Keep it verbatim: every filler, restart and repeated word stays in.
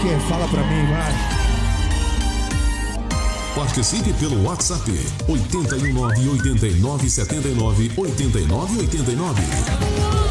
quer? Fala pra mim, vai. Participe pelo WhatsApp oito um nove, oito nove sete nove, oito nove oito nove.